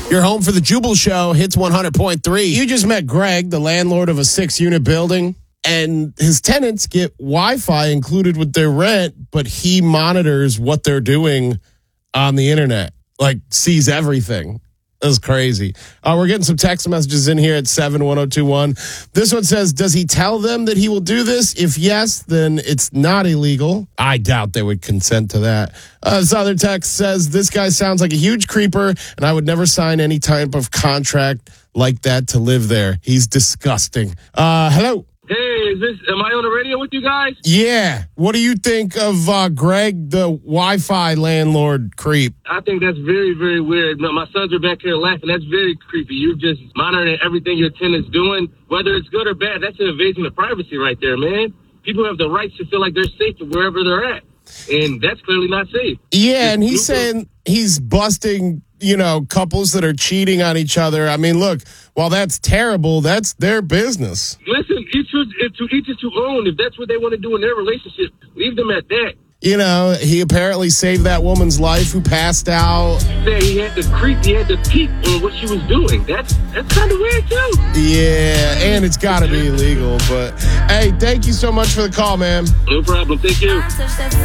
You're home for the Jubal Show, Hits 100.3. You just met Greg, the landlord of a 6-unit building, and his tenants get Wi-Fi included with their rent, but he monitors what they're doing on the internet, like sees everything. That's crazy. We're getting some text messages in here at 71021. This one says, does he tell them that he will do this? If yes, then it's not illegal. I doubt they would consent to that. This other text says, this guy sounds like a huge creeper, and I would never sign any type of contract like that to live there. He's disgusting. Hello. Hey, am I on the radio with you guys? Yeah. What do you think of Greg, the Wi-Fi landlord creep? I think that's very, very weird. My sons are back here laughing. That's very creepy. You're just monitoring everything your tenant's doing. Whether it's good or bad, that's an invasion of privacy right there, man. People have the rights to feel like they're safe wherever they're at. And that's clearly not safe. Yeah, and he's saying he's busting, couples that are cheating on each other. I mean, look, while that's terrible, that's their business. Listen, to each is to own. If that's what they want to do in their relationship, leave them at that. He apparently saved that woman's life who passed out. He had to peek on what she was doing. That's kind of weird, too. Yeah, and it's got to be illegal. But, hey, thank you so much for the call, man. No problem. Thank you.